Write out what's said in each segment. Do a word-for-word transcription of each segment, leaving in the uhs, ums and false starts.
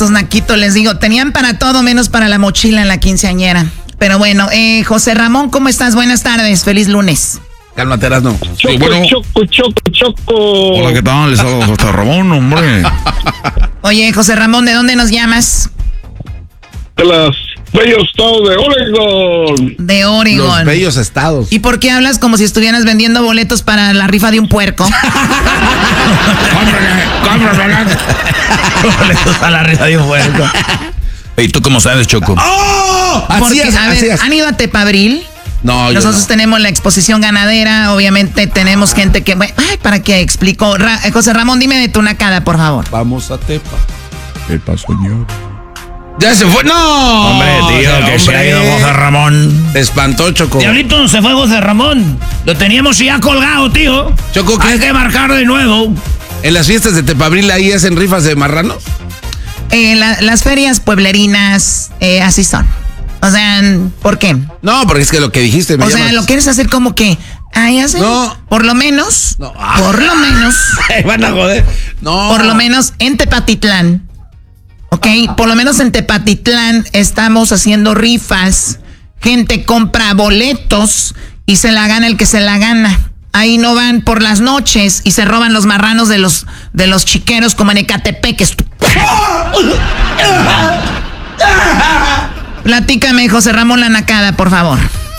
estos naquitos, les digo, tenían para todo menos para la mochila en la quinceañera. Pero bueno, eh, José Ramón, ¿cómo estás? Buenas tardes, feliz lunes. Cálmate, Erasno. Choco, Sí, bueno. choco, choco, choco. Hola, ¿qué tal? Les hablo José Ramón, hombre. Oye, José Ramón, ¿de dónde nos llamas? De los bellos estados de Oregon. De Oregon. Los bellos estados. ¿Y por qué hablas como si estuvieras vendiendo boletos para la rifa de un puerco? ¡Cómprale! ¡Cómprale! Boletos para la rifa de un puerco. ¿Y tú cómo sabes, Choco? ¡Oh! Así Porque, es, a ver, así es. ¿han ido a Tepabril? No, yo Nosotros no. tenemos la exposición ganadera, obviamente tenemos gente que... Bueno, ay, ¿para qué explico? Ra, eh, José Ramón, dime de tu nacada, por favor. Vamos a Tepa. ¿Qué pasó, señor? ¡Ya se fue! ¡No! Hombre, tío, O sea, que se ha ido José Ramón. Te espantó, Choco. Diablito, se fue José Ramón. Lo teníamos ya colgado, tío. Choco, ¿qué? Hay que marcar de nuevo. ¿En las fiestas de Tepabril ahí hacen rifas de marranos? Eh, la, las ferias pueblerinas, eh, así son. O sea, ¿por qué? No, porque es que lo que dijiste me O sea, llamas- lo quieres hacer como que... Ay, hacen... No. Por lo menos... No. Por lo menos... Van a joder. No. Por lo menos en Tepatitlán, ¿ok? Por lo menos en Tepatitlán estamos haciendo rifas. Gente compra boletos y se la gana el que se la gana. Ahí no van por las noches y se roban los marranos de los, de los chiqueros como en Ecatepec. Estu- Platícame, José Ramón La Nacada, por favor.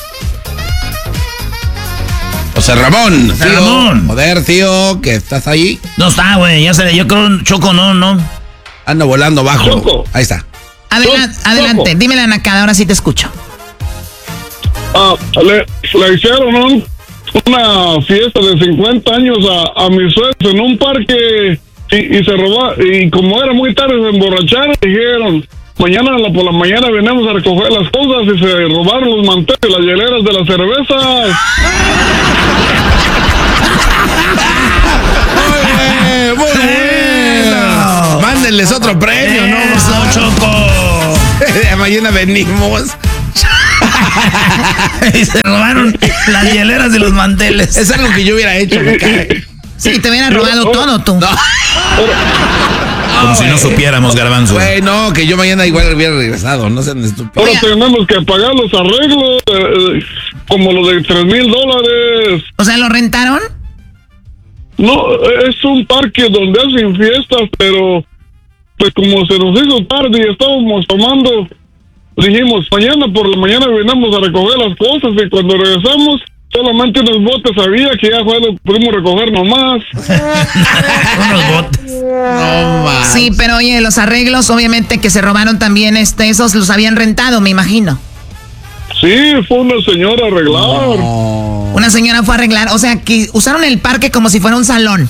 José Ramón. José tío. Ramón. Joder, tío, que estás ahí. No está, güey. Ya se le. Yo creo, Choco, no, no. Anda volando bajo. Choco. Ahí está. Adela- Choco. adelante, dime La Nacada, ahora sí te escucho. Ah, le, le hicieron un- una fiesta de cincuenta años a, a mis suegros en un parque y, y se robó, y como era muy tarde se emborracharon y dijeron, mañana la- por la mañana venimos a recoger las cosas y se robaron los manteles y las hieleras de las cervezas. ¡Muy bueno! ¡Muy bueno! Mándenles otro premio, ¿no? Eso, Choco. Mañana venimos. Y se robaron las hieleras de los manteles. Es algo que yo hubiera hecho, me cae. Sí, te hubieran robado todo tú. No. Como si no supiéramos, Garbanzo. Güey, no, que yo mañana igual hubiera regresado, no sean estúpidos. Ahora tenemos que pagar los arreglos, eh, eh, como los de tres mil dólares. O sea, ¿lo rentaron? No, es un parque donde hacen fiestas, pero pues como se nos hizo tarde y estábamos tomando, dijimos, mañana por la mañana venimos a recoger las cosas y cuando regresamos, solamente unos botes había que ya fue lo pudimos recoger nomás. Unos botes. No, man. Sí, pero oye, los arreglos, obviamente que se robaron también, este, esos los habían rentado, me imagino. Sí, fue una señora a arreglar. No. Una señora fue a arreglar, o sea, que usaron el parque como si fuera un salón.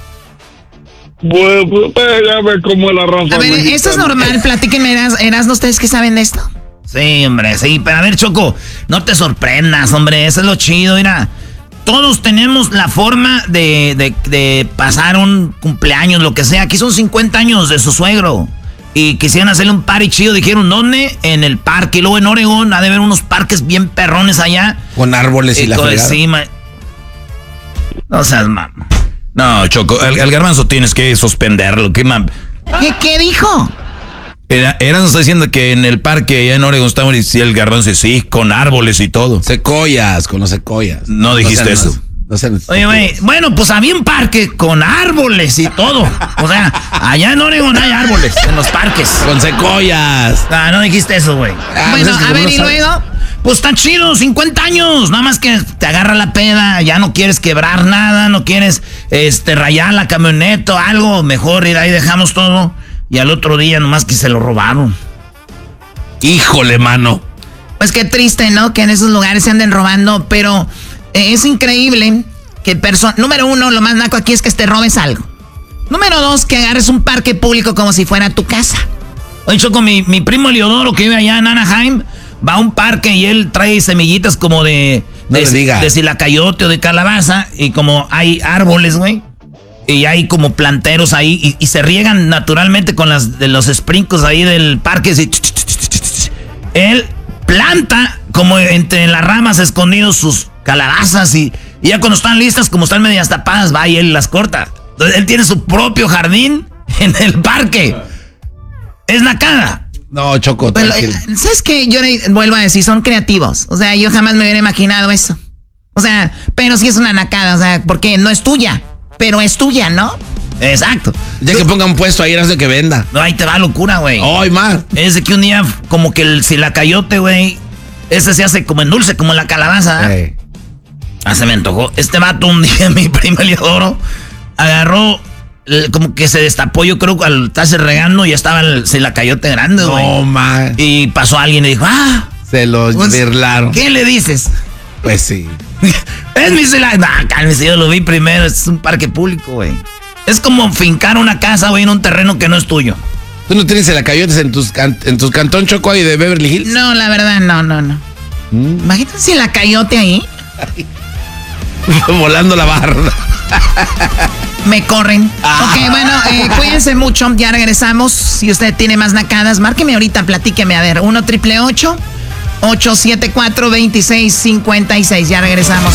Pues, pues, ya ve cómo es la raza A ver, mexicana. esto es normal, platíquenme, Eras, Erasno, ¿ustedes qué saben de esto? Sí, hombre, sí. Pero a ver, Choco, no te sorprendas, hombre. Eso es lo chido, mira. Todos tenemos la forma de, de, de pasar un cumpleaños, lo que sea. Aquí son cincuenta años de su suegro. Y quisieran hacerle un party chido. Dijeron, ¿dónde? En el parque. Y luego en Oregón ha de haber unos parques bien perrones allá. Con árboles y, Y la todo fregada. encima. No seas mamá. No, Choco, el, el Garbanzo tienes que suspenderlo. ¿Qué mam? ¿Qué, qué dijo? Era, era nos está diciendo que en el parque allá en Oregón estamos y sí, el Garbanzo sí, con árboles y todo. Secoyas, con los secoyas. No dijiste sean eso. más- no sean Oye, güey, bueno, pues había un parque con árboles y todo. O sea, allá en Oregón hay árboles, en los parques. Con secoyas. Ah, no dijiste eso, güey. Ah, Bueno, pues es que a como ver, no y sabes- luego... Pues está chido, cincuenta años. Nada más que te agarra la peda, ya no quieres quebrar nada, no quieres este rayar la camioneta o algo. Mejor ir ahí, dejamos todo. Y al otro día nomás que se lo robaron. Híjole, mano. Pues qué triste, ¿no? Que en esos lugares se anden robando, pero eh, es increíble que persona... Número uno, lo más naco aquí es que te robes algo. Número dos, que agarres un parque público como si fuera tu casa. Oye, Choco, mi, mi primo Leodoro que vive allá en Anaheim va a un parque y él trae semillitas como de... No de, le digas. de silacayote o de calabaza. Y como hay árboles, güey. Y hay como planteros ahí y, y se riegan naturalmente con las de los sprinkles ahí del parque. Así, él planta como entre las ramas escondidos sus calabazas y, y ya cuando están listas, como están medias tapadas, va y él las corta. Entonces él tiene su propio jardín en el parque. Es nacada. No, Choco, Pero, ¿sabes qué? Yo le vuelvo a decir, son creativos. O sea, yo jamás me hubiera imaginado eso. O sea, pero sí es una nacada, o sea, porque no es tuya, pero es tuya, ¿no? Exacto. Ya que ponga un puesto ahí, no de que venda. No, ahí te va locura, güey. Ay, más. Es de que un día, como que el silacayote, güey, ese se hace como en dulce, como en la calabaza. Hey. Ah, se me antojó. Este vato un día, mi primo Eliodoro, agarró, el- como que se destapó, yo creo, al estarse regando y estaba el silacayote grande, güey. No, man. Y pasó alguien y dijo, ah, Se los pues, birlaron. ¿qué le dices? Pues sí. Es mi silacayote. Nah, cálmese, yo lo vi primero, es un parque público, güey. Es como fincar una casa, güey, en un terreno que no es tuyo. ¿Tú no tienes selacayotes en tus, can- en tus cantón, Choco, ahí de Beverly Hills? No, la verdad, no, no, no. Mm. Imagínate si la cayote ahí, Volando la barra. me corren. Ah. Ok, bueno, eh, cuídense mucho, ya regresamos. Si usted tiene más nacadas, márqueme ahorita, platíqueme. A ver, uno triple ocho, ocho siete cuatro, dos seis cinco seis. Ya regresamos.